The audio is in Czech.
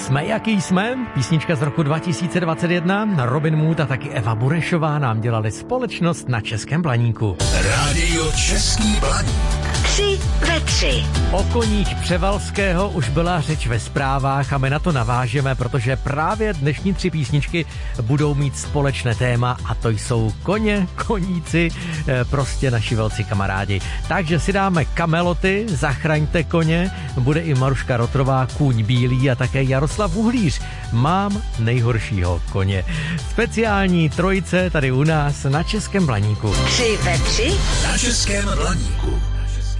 Jsme jaký jsme, písnička z roku 2021, Robin Mood a taky Eva Burešová nám dělali společnost na Českém Blaníku. Rádio Český Blaník. 3 ve 3. O koních Převalského už byla řeč ve zprávách a my na to navážeme, protože právě dnešní 3 písničky budou mít společné téma a to jsou koně, koníci, prostě naši velcí kamarádi. Takže si dáme Kameloty, Zachraňte koně, bude i Maruška Rotrová, Kůň bílý a také Jaroslav Uhlíř, Mám nejhoršího koně. Speciální trojice tady u nás na Českém Blaníku. 3 ve 3 na Českém Blaníku.